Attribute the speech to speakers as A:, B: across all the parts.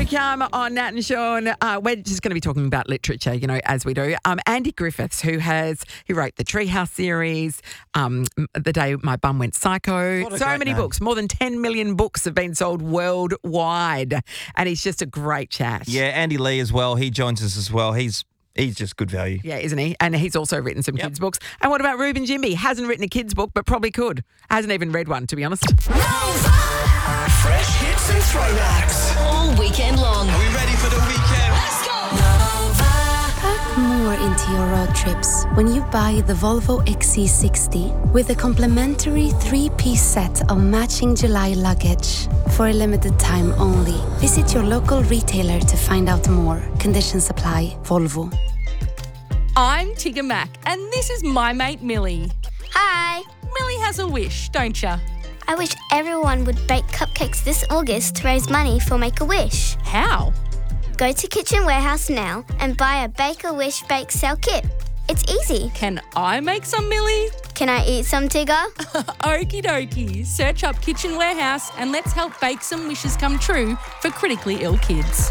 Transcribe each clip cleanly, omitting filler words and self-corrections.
A: come on Nat and Sean. We're just going to be talking about literature, as we do. Andy Griffiths, who wrote the Treehouse series, The Day My Bum Went Psycho. So many books. More than 10 million books have been sold worldwide. And he's just a great chat.
B: Yeah, Andy Lee as well. He joins us as well. He's just good value.
A: Yeah, isn't he? And he's also written some kids' books. And what about Reuben Jimby? Hasn't written a kids' book, but probably could. Hasn't even read one, to be honest.
C: Fresh hits and throwbacks.
D: All weekend long.
C: Are we ready for the weekend?
D: Let's go!
E: Pack more into your road trips when you buy the Volvo XC60 with a complimentary 3-piece set of matching July luggage. For a limited time only. Visit your local retailer to find out more. Conditions apply. Volvo.
F: I'm Tigger Mac, and this is my mate Millie.
G: Hi!
F: Millie has a wish, don't ya?
G: I wish everyone would bake cupcakes this August to raise money for Make-A-Wish.
F: How?
G: Go to Kitchen Warehouse now and buy a Bake-A-Wish bake sale kit. It's easy.
F: Can I make some, Millie?
G: Can I eat some, Tigger?
F: Okie dokie. Search up Kitchen Warehouse and let's help bake some wishes come true for critically ill kids.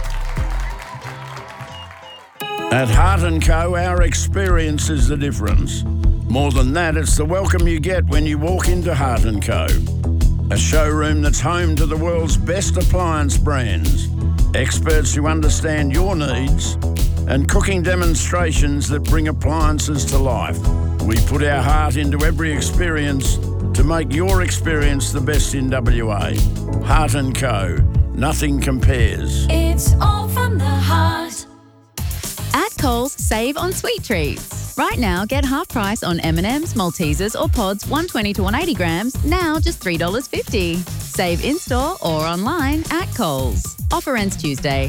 H: At Heart & Co, our experience is the difference. More than that, it's the welcome you get when you walk into Heart & Co. A showroom that's home to the world's best appliance brands, experts who understand your needs, and cooking demonstrations that bring appliances to life. We put our heart into every experience to make your experience the best in WA. Heart & Co. Nothing compares.
D: It's all from the heart.
I: At Coles, save on sweet treats. Right now, get half price on M&M's, Maltesers or Pods 120 to 180 grams, now just $3.50. Save in-store or online at Coles. Offer ends Tuesday.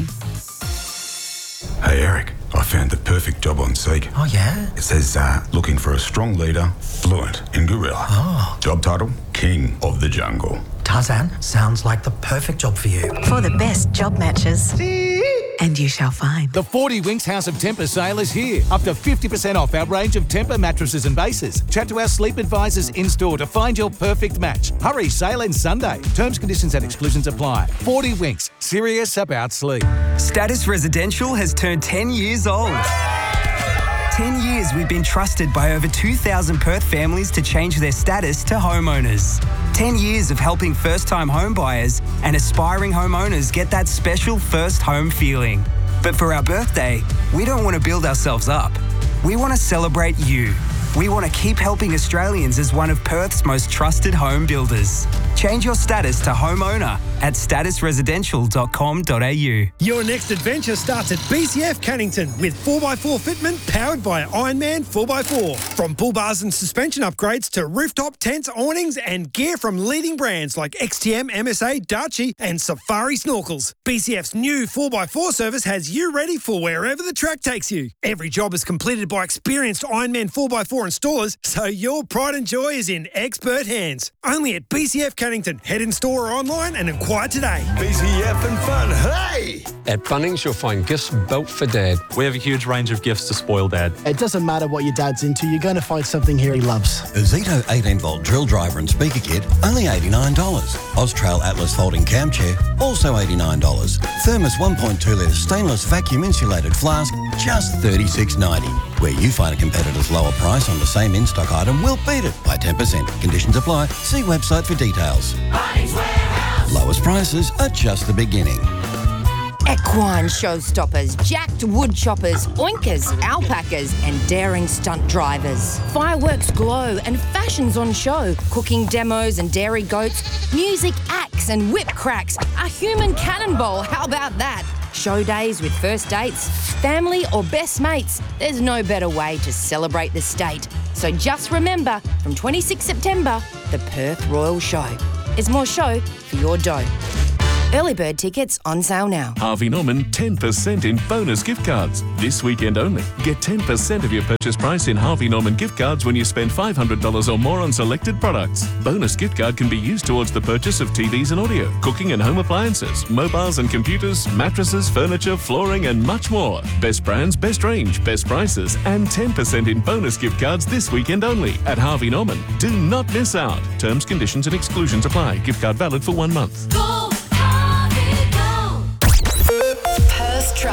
J: Hey Eric, I found the perfect job on Seek.
C: Oh, yeah?
J: It says, looking for a strong leader, fluent in gorilla.
C: Oh.
J: Job title, King of the Jungle.
C: Tarzan, sounds like the perfect job for you.
K: For the best job matches. And you shall find.
L: The 40 Winks House of Tempur sale is here. Up to 50% off our range of Tempur mattresses and bases. Chat to our sleep advisors in-store to find your perfect match. Hurry, sale ends Sunday. Terms, conditions and exclusions apply. 40 Winks, serious about sleep.
M: Status Residential has turned 10 years old. 10 years we've been trusted by over 2,000 Perth families to change their status to homeowners. 10 years of helping first-time home buyers and aspiring homeowners get that special first home feeling. But for our birthday, we don't want to build ourselves up. We want to celebrate you. We want to keep helping Australians as one of Perth's most trusted home builders. Change your status to homeowner at statusresidential.com.au.
N: Your next adventure starts at BCF Cannington with 4x4 fitment powered by Ironman 4x4. From pull bars and suspension upgrades to rooftop tents, awnings and gear from leading brands like XTM, MSA, Darchi and Safari Snorkels. BCF's new 4x4 service has you ready for wherever the track takes you. Every job is completed by experienced Ironman 4x4 installers, so your pride and joy is in expert hands. Only at BCF Cannington. Head in store or online and inquire today.
C: BCF and fun, hey!
O: At Bunnings, you'll find gifts built for Dad.
P: We have a huge range of gifts to spoil Dad.
Q: It doesn't matter what your dad's into, you're going to find something here he loves.
R: A Zito 18-volt drill driver and speaker kit, only $89. Austrail Atlas folding cam chair, also $89. Thermos 1.2-litre stainless vacuum insulated flask, just $36.90. Where you find a competitor's lower price on the same in-stock item, we'll beat it by 10%. Conditions apply. See website for details.
D: Bunnings Warehouse.
R: Lowest prices are just the beginning.
S: Equine showstoppers, jacked wood choppers, oinkers, alpacas and daring stunt drivers. Fireworks glow and fashions on show. Cooking demos and dairy goats. Music acts and whip cracks. A human cannonball, how about that? Show days with first dates, family or best mates. There's no better way to celebrate the state. So just remember, from 26 September, the Perth Royal Show. It's more show for your dough. Early bird tickets on sale now.
T: Harvey Norman 10% in bonus gift cards. This weekend only. Get 10% of your purchase price in Harvey Norman gift cards when you spend $500 or more on selected products. Bonus gift card can be used towards the purchase of TVs and audio, cooking and home appliances, mobiles and computers, mattresses, furniture, flooring and much more. Best brands, best range, best prices and 10% in bonus gift cards this weekend only at Harvey Norman. Do not miss out. Terms, conditions and exclusions apply. Gift card valid for 1 month.
D: Go!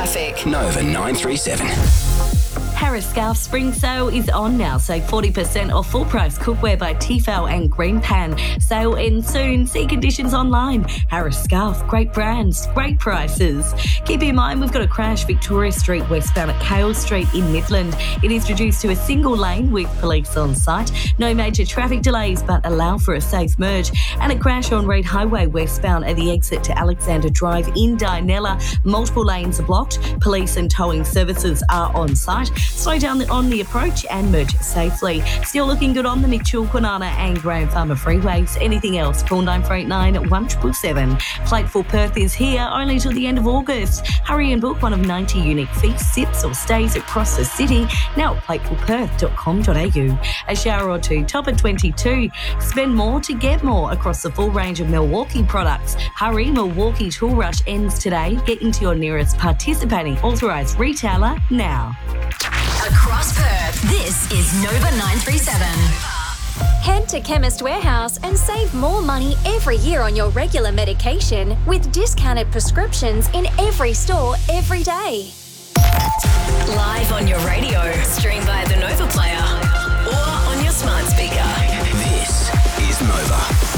D: traffic.
U: Nova 937.
V: Harris Scarf Spring Sale is on now. Save 40% off full price cookware by Tefal and Green Pan. Sale ends soon. See conditions online. Harris Scarf, great brands, great prices. Keep in mind we've got a crash Victoria Street westbound at Cale Street in Midland. It is reduced to a single lane with police on site. No major traffic delays but allow for a safe merge. And a crash on Reid Highway westbound at the exit to Alexander Drive in Dinella. Multiple lanes are blocked. Police and towing services are on site. Slow down on the approach and merge safely. Still looking good on the Mitchell, Kwinana and Graham Farmer freeways. Anything else, call 9489 1777. Flight for Perth is here only till the end of August. Hurry and book one of 90 unique feasts, sips or stays across the city. Now at plateforperth.com.au. A shower or two, top at 22. Spend more to get more across the full range of Milwaukee products. Hurry, Milwaukee Tool Rush ends today. Get into your nearest participating authorised retailer now.
D: Across Perth, this is Nova 937.
W: Head to Chemist Warehouse and save more money every year on your regular medication with discounted prescriptions in every store every day.
D: Live on your radio, stream via the Nova Player or on your smart speaker.
U: This is Nova.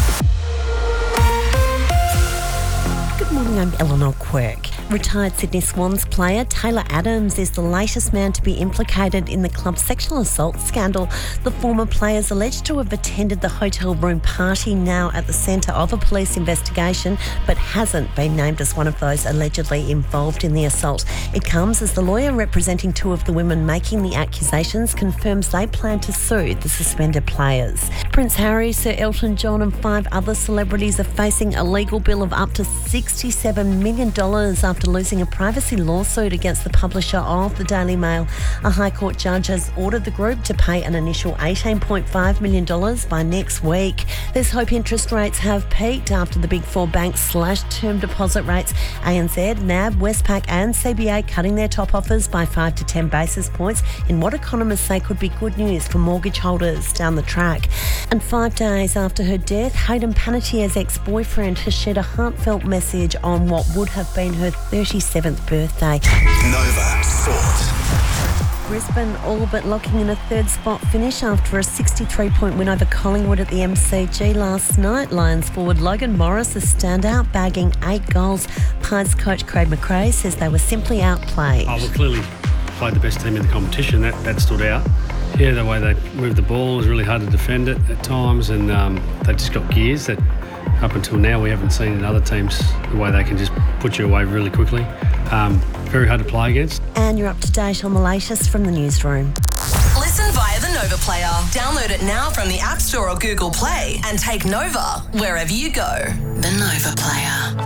X: Good morning, I'm Eleanor Quirk. Retired Sydney Swans player Taylor Adams is the latest man to be implicated in the club's sexual assault scandal. The former player is alleged to have attended the hotel room party, now at the centre of a police investigation, but hasn't been named as one of those allegedly involved in the assault. It comes as the lawyer representing two of the women making the accusations confirms they plan to sue the suspended players. Prince Harry, Sir Elton John and 5 other celebrities are facing a legal bill of up to $67 million after losing a privacy lawsuit against the publisher of the Daily Mail. A High Court judge has ordered the group to pay an initial $18.5 million by next week. There's hope interest rates have peaked after the Big Four banks slashed term deposit rates. ANZ, NAB, Westpac and CBA cutting their top offers by 5 to 10 basis points in what economists say could be good news for mortgage holders down the track. And 5 days after her death, Hayden Panettiere's ex-boyfriend has shared a heartfelt message on what would have been her 37th birthday.
U: Nova Sport.
X: Brisbane all but locking in a third spot finish after a 63-point win over Collingwood at the MCG last night. Lions forward Logan Morris, a standout, bagging 8 goals. Pies coach Craig McRae says they were simply outplayed.
Y: We clearly played the best team in the competition. That stood out. Yeah, the way they moved the ball was really hard to defend it at times, and they just got gears that up until now we haven't seen in other teams, the way they can just put you away really quickly. Very hard to play against.
X: And you're up to date on the latest from the newsroom.
D: Listen via the Nova Player. Download it now from the App Store or Google Play and take Nova wherever you go. The Nova Player.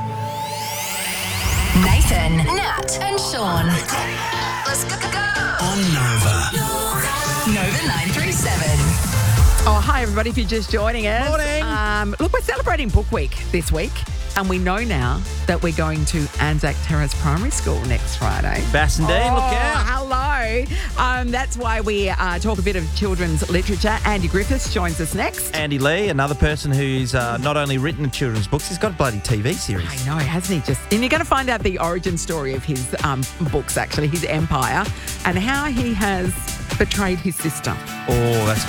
D: Nathan, Nat and Sean. Let's go.
U: On Nova.
D: Nova 937.
A: Oh, hi, everybody, if you're just joining us.
B: Morning.
A: Look, we're celebrating Book Week this week, and we know now that we're going to Anzac Terrace Primary School next Friday.
B: Bassendean, look out.
A: Hello. That's why we talk a bit of children's literature. Andy Griffiths joins us next.
B: Andy Lee, another person who's not only written children's books, he's got a bloody TV series.
A: I know, hasn't he? And you're going to find out the origin story of his books, actually, his empire, and how he has betrayed his sister.
B: Oh, that's